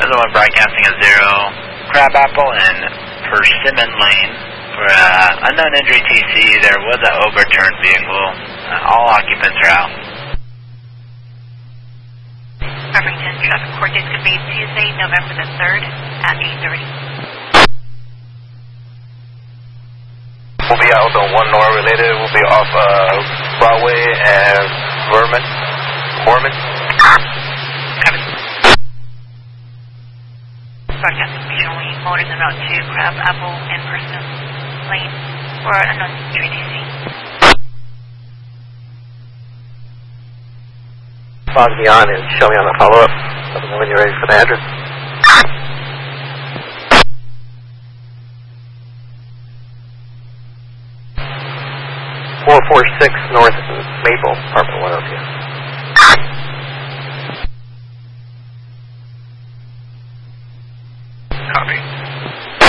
1 broadcasting a 0, Crabapple and Persimmon Lane. For unknown injury TC, there was an overturned vehicle. All occupants are out. Farmington traffic court date could be Tuesday, November the 3rd at 8:30. We'll be out on 1 Nor related. We'll be off Broadway and Mormon. Broadcasting regionally motors en route to Crabapple and Persimmon Lane for unknown injury TC. Log me on and show me on the follow-up. Let me know when you're ready for the address. 446 North Maple, apartment 102. Copy.